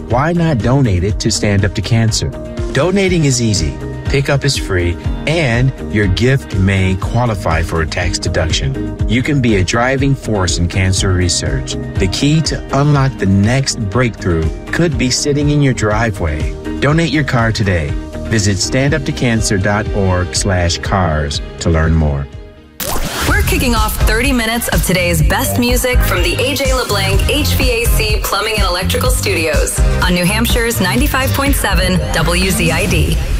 why not donate it to Stand Up to Cancer? Donating is easy, pickup is free, and your gift may qualify for a tax deduction. You can be a driving force in cancer research. The key to unlock the next breakthrough could be sitting in your driveway. Donate your car today. Visit standuptocancer.org/cars to learn more. We're kicking off 30 minutes of today's best music from the AJ LeBlanc HVAC Plumbing and Electrical Studios on New Hampshire's 95.7 WZID.